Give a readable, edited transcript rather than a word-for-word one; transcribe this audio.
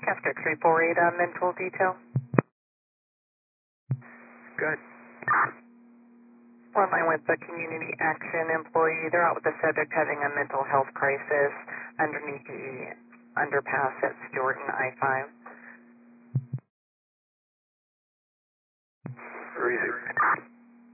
After 348 mental detail. Good. One line with the community action employee. They're out with the subject having a mental health crisis underneath the underpass at Stewart and I-5. 360.